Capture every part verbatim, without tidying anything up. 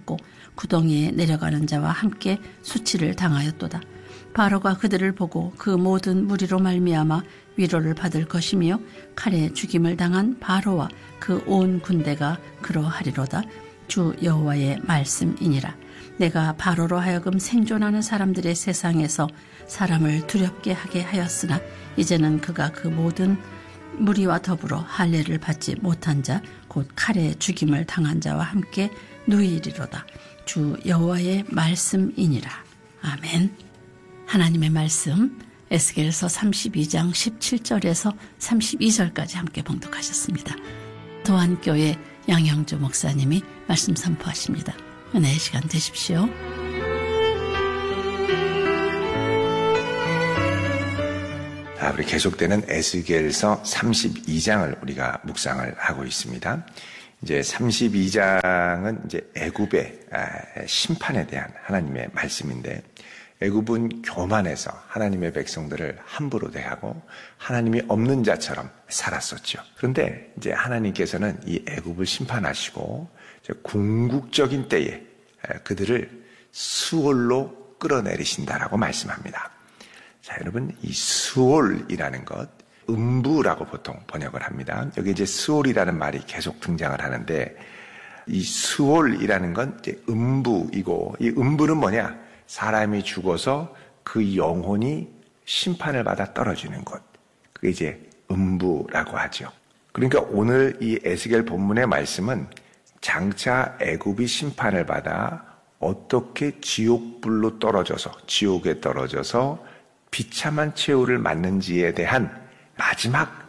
받고 구덩이에 내려가는 자와 함께 수치를 당하였도다. 바로가 그들을 보고 그 모든 무리로 말미암아 위로를 받을 것이며 칼에 죽임을 당한 바로와 그 온 군대가 그러하리로다. 주 여호와의 말씀이니라. 내가 바로로 하여금 생존하는 사람들의 세상에서 사람을 두렵게 하게 하였으나 이제는 그가 그 모든 무리와 더불어 할례를 받지 못한 자 곧 칼에 죽임을 당한 자와 함께 누이리로다. 주 여호와의 말씀이니라. 아멘. 하나님의 말씀 에스겔서 삼십이 장 십칠 절에서 삼십이 절까지 함께 봉독하셨습니다. 도안교회 양영주 목사님이 말씀 선포하십니다. 은혜의 시간 되십시오. 자, 우리 계속되는 에스겔서 삼십이 장을 우리가 묵상을 하고 있습니다. 이제 삼십이 장은 이제 애굽의 심판에 대한 하나님의 말씀인데, 애굽은 교만해서 하나님의 백성들을 함부로 대하고 하나님이 없는 자처럼 살았었죠. 그런데 이제 하나님께서는 이 애굽을 심판하시고 궁극적인 때에 그들을 수올로 끌어내리신다라고 말씀합니다. 자, 여러분, 이 수올이라는 것, 음부라고 보통 번역을 합니다. 여기 이제 수올이라는 말이 계속 등장을 하는데, 이 수올이라는 건 이제 음부이고, 이 음부는 뭐냐? 사람이 죽어서 그 영혼이 심판을 받아 떨어지는 곳. 그게 이제 음부라고 하죠. 그러니까 오늘 이 에스겔 본문의 말씀은 장차 애굽이 심판을 받아 어떻게 지옥불로 떨어져서, 지옥에 떨어져서 비참한 최후를 맞는지에 대한 마지막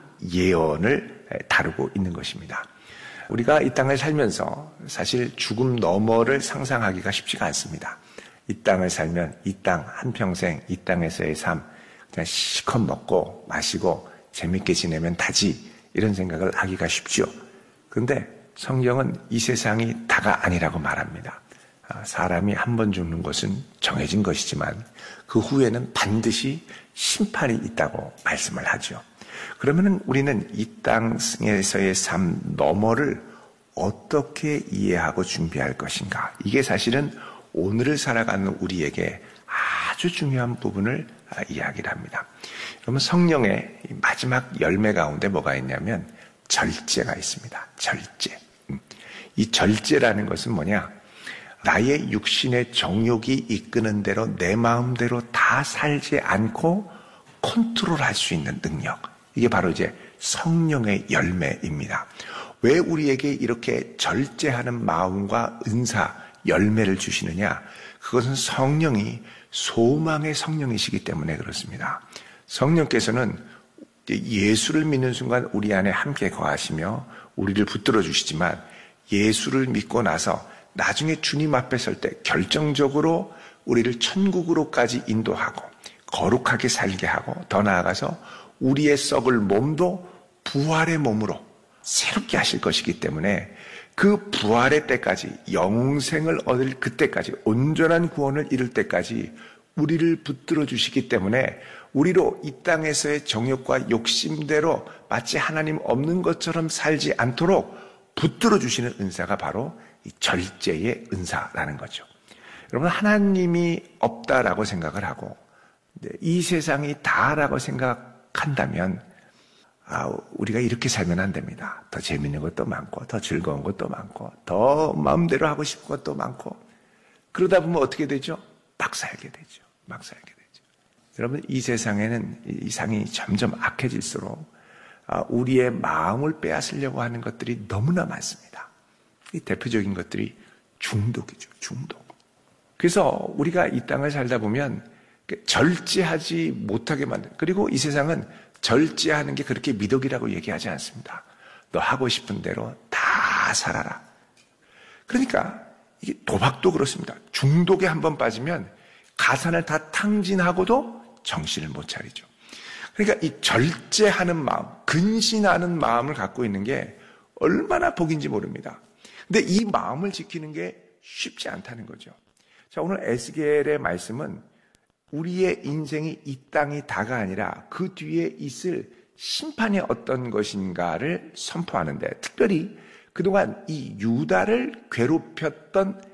예언을 다루고 있는 것입니다. 우리가 이 땅을 살면서 사실 죽음 너머를 상상하기가 쉽지가 않습니다. 이 땅을 살면 이 땅 한평생 이 땅에서의 삶 그냥 실컷 먹고 마시고 재밌게 지내면 다지, 이런 생각을 하기가 쉽죠. 그런데 성경은 이 세상이 다가 아니라고 말합니다. 사람이 한 번 죽는 것은 정해진 것이지만 그 후에는 반드시 심판이 있다고 말씀을 하죠. 그러면 우리는 이 땅에서의 삶 너머를 어떻게 이해하고 준비할 것인가? 이게 사실은 오늘을 살아가는 우리에게 아주 중요한 부분을 이야기를 합니다. 그러면 성령의 마지막 열매 가운데 뭐가 있냐면 절제가 있습니다. 절제. 이 절제라는 것은 뭐냐? 나의 육신의 정욕이 이끄는 대로 내 마음대로 다 살지 않고 컨트롤할 수 있는 능력. 이게 바로 이제 성령의 열매입니다. 왜 우리에게 이렇게 절제하는 마음과 은사, 열매를 주시느냐? 그것은 성령이 소망의 성령이시기 때문에 그렇습니다. 성령께서는 예수를 믿는 순간 우리 안에 함께 거하시며 우리를 붙들어 주시지만, 예수를 믿고 나서 나중에 주님 앞에 설 때 결정적으로 우리를 천국으로까지 인도하고 거룩하게 살게 하고, 더 나아가서 우리의 썩을 몸도 부활의 몸으로 새롭게 하실 것이기 때문에 그 부활의 때까지, 영생을 얻을 그때까지, 온전한 구원을 이룰 때까지 우리를 붙들어 주시기 때문에 우리로 이 땅에서의 정욕과 욕심대로 마치 하나님 없는 것처럼 살지 않도록 붙들어 주시는 은사가 바로 이 절제의 은사라는 거죠. 여러분, 하나님이 없다라고 생각을 하고 이 세상이 다라고 생각한다면 아, 우리가 이렇게 살면 안 됩니다. 더 재밌는 것도 많고 더 즐거운 것도 많고 더 마음대로 하고 싶은 것도 많고, 그러다 보면 어떻게 되죠? 막 살게 되죠. 막 살게 되죠. 여러분, 이 세상에는 이 상이 점점 악해질수록 우리의 마음을 빼앗으려고 하는 것들이 너무나 많습니다. 이 대표적인 것들이 중독이죠. 중독. 그래서 우리가 이 땅을 살다 보면 절제하지 못하게 만든, 그리고 이 세상은 절제하는 게 그렇게 미덕이라고 얘기하지 않습니다. 너 하고 싶은 대로 다 살아라. 그러니까 이게 도박도 그렇습니다. 중독에 한번 빠지면 가산을 다 탕진하고도 정신을 못 차리죠. 그러니까 이 절제하는 마음, 근신하는 마음을 갖고 있는 게 얼마나 복인지 모릅니다. 근데 이 마음을 지키는 게 쉽지 않다는 거죠. 자, 오늘 에스겔의 말씀은 우리의 인생이 이 땅이 다가 아니라 그 뒤에 있을 심판이 어떤 것인가를 선포하는데, 특별히 그동안 이 유다를 괴롭혔던